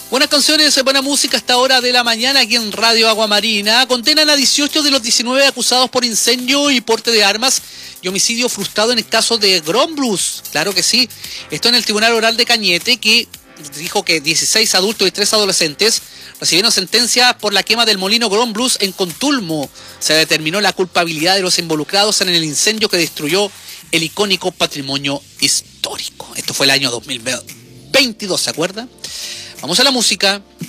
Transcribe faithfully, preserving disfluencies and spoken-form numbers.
Buenas canciones, buena música hasta hora de la mañana aquí en Radio Agua Marina. Condenan a dieciocho de los diecinueve acusados por incendio y porte de armas y homicidio frustrado en el caso de Gromblus. Claro que sí. Esto en el Tribunal Oral de Cañete, que dijo que dieciséis adultos y tres adolescentes recibieron sentencia por la quema del molino Gromblus en Contulmo. Se determinó la culpabilidad de los involucrados en el incendio que destruyó el icónico patrimonio histórico. Esto fue el año dos mil veintidós, ¿se acuerda? Vamos a la música.